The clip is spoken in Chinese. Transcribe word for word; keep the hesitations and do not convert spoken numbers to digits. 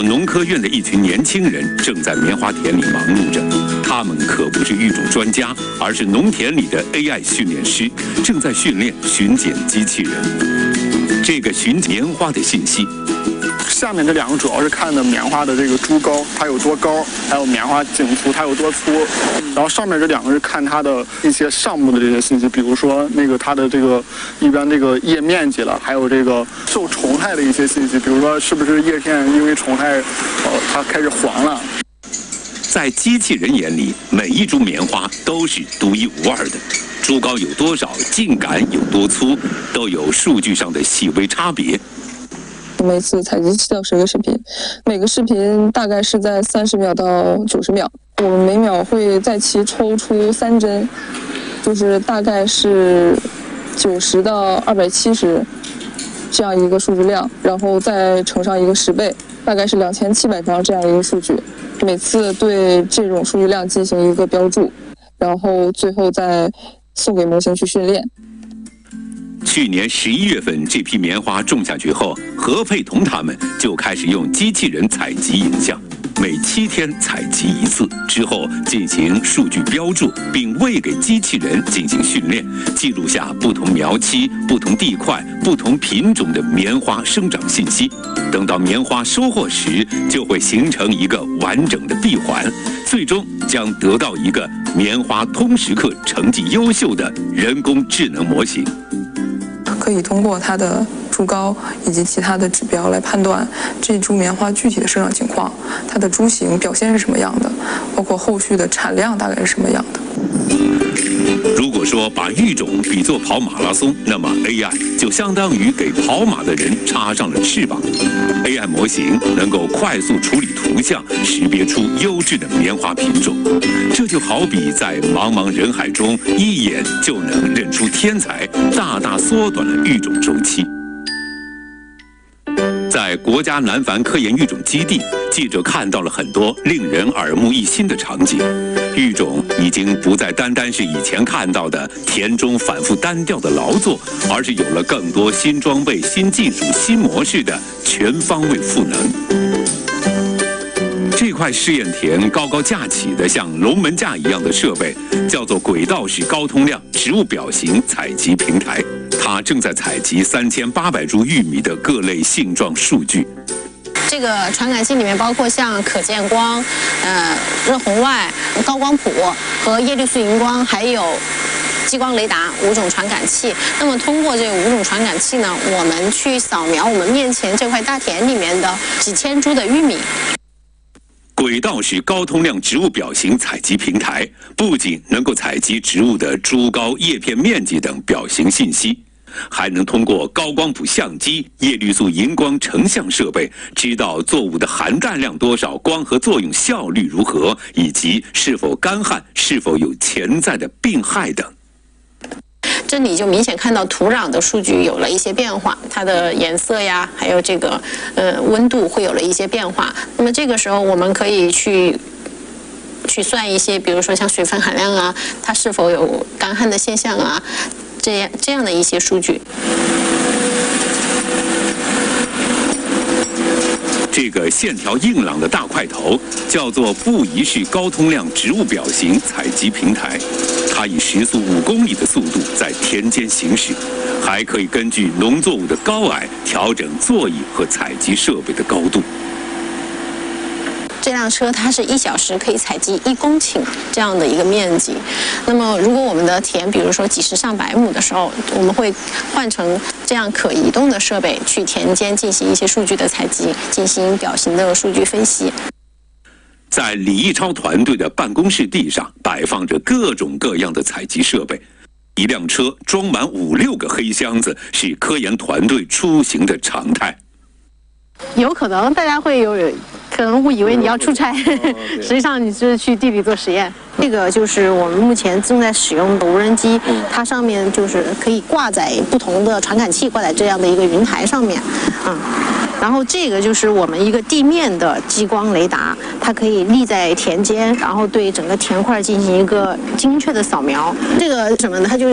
农科院的一群年轻人正在棉花田里忙碌着。他们可不是育种专家，而是农田里的 A I 训练师，正在训练巡检机器人。这个巡棉花的信息。 下面这两个主要是看的棉花的这个株高，它有多高，还有棉花茎粗，它有多粗。然后上面这两个是看它的一些上部的这些信息，比如说那个它的这个一般这个叶面积了，还有这个受虫害的一些信息，比如说是不是叶片因为虫害，呃，它开始黄了。 在机器人眼里，每一株棉花都是独一无二的，株高有多少，茎秆有多粗，都有数据上的细微差别。 每次采集七到十个视频，每个视频大概是在三十秒到九十秒。我们每秒会在其抽出三针，就是大概是九十到二百七十这样一个数据量，然后再乘上一个十倍，大概是两千七百张这样一个数据。每次对这种数据量进行一个标注，然后最后再送给模型去训练。 去年十一月份，这批棉花种下去后，何佩彤他们就开始用机器人采集影像，每七天采集一次，之后进行数据标注，并喂给机器人进行训练，记录下不同苗期、不同地块、不同品种的棉花生长信息。等到棉花收获时，就会形成一个完整的闭环，最终将得到一个棉花通识课成绩优秀的人工智能模型。 可以通过它的株高以及其他的指标来判断这株棉花具体的生长情况，它的株型表现是什么样的，包括后续的产量大概是什么样的。 如果说把育种比作跑马拉松，那么 A I 就相当于给跑马的人插上了翅膀。A I 模型能够快速处理图像，识别出优质的棉花品种。这就好比在茫茫人海中一眼就能认出天才，大大缩短了育种周期。 在国家南繁科研育种基地，记者看到了很多令人耳目一新的场景。育种已经不再单单是以前看到的田中反复单调的劳作，而是有了更多新装备、新技术、新模式的全方位赋能。这块试验田高高架起的像龙门架一样的设备，叫做轨道式高通量植物表型采集平台。 它正在采集三千八百株玉米的各类性状数据。 这个传感器里面包括像可见光、呃热红外、高光谱和叶绿素荧光，还有激光雷达五种传感器。那么通过这五种传感器呢，我们去扫描我们面前这块大田里面的几千株的玉米。 轨道式高通量植物表型采集平台不仅能够采集植物的株高、叶片面积等表型信息，还能通过高光谱相机、叶绿素荧光成像设备，知道作物的含氮量多少、光合作用效率如何，以及是否干旱、是否有潜在的病害等。 这里就明显看到土壤的数据有了一些变化，它的颜色呀，还有这个呃温度会有了一些变化。那么这个时候我们可以去去算一些，比如说像水分含量啊，它是否有干旱的现象啊，这样这样的一些数据。 这个线条硬朗的大块头叫做不移式高通量植物表型采集平台，它以时速五公里的速度在田间行驶，还可以根据农作物的高矮调整座椅和采集设备的高度。 这辆车它是一小时可以采集一公顷这样的一个面积。那么，如果我们的田，比如说几十上百亩的时候，我们会换成这样可移动的设备去田间进行一些数据的采集，进行表型的数据分析。 在李义超团队的办公室地上摆放着各种各样的采集设备，一辆车装满五六个黑箱子是科研团队出行的常态。 有可能大家会有。 可能误以为你要出差，实际上你是去地里做实验。这个就是我们目前正在使用的无人机，它上面就是可以挂载不同的传感器，挂在这样的一个云台上面，嗯。然后这个就是我们一个地面的激光雷达，它可以立在田间，然后对整个田块进行一个精确的扫描。这个什么呢？它就